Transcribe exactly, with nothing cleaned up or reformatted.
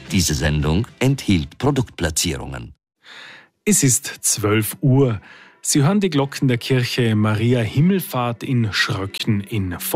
Diese Sendung enthielt Produktplatzierungen. Es ist zwölf Uhr. Sie hören die Glocken der Kirche Maria Himmelfahrt in Schröcken in